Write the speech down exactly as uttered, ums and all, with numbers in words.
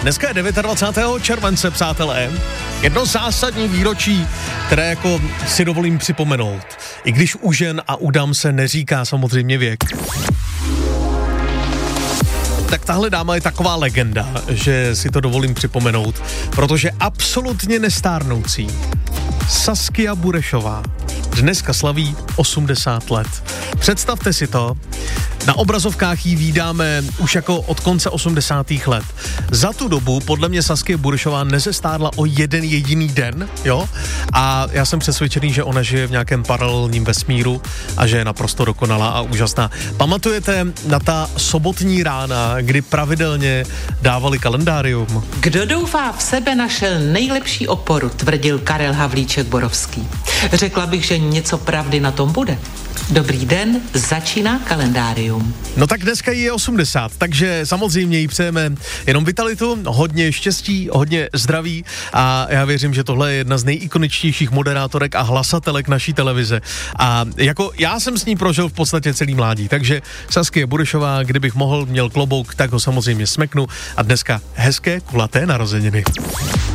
Dneska je dvacátého devátého července, přátelé. Jedno zásadní výročí, které jako si dovolím připomenout. I když u žen a u dam se neříká samozřejmě věk. Tak tahle dáma je taková legenda, že si to dovolím připomenout, protože absolutně nestárnoucí Saskia Burešová dneska slaví osmdesát let. Představte si to, na obrazovkách jí vídáme už jako od konce osmdesátých let. Za tu dobu podle mě Saskia Burešová nezestárla o jeden jediný den, jo? A já jsem přesvědčený, že ona žije v nějakém paralelním vesmíru a že je naprosto dokonalá a úžasná. Pamatujete na ta sobotní rána, kdy pravidelně dávali kalendárium? Kdo doufá v sebe, našel nejlepší oporu, tvrdil Karel Havlíček Borovský. Řekla bych, že něco pravdy na tom bude. Dobrý den, začíná kalendárium. No tak dneska jí je osmdesát, takže samozřejmě jí přejeme jenom vitalitu, hodně štěstí, hodně zdraví a já věřím, že tohle je jedna z nejikoničtějších moderátorek a hlasatelek naší televize. A jako já jsem s ní prožil v podstatě celý mládí, takže Saskia Burešová, kdybych mohl, měl klobouk, tak ho samozřejmě smeknu a dneska hezké kulaté narozeniny.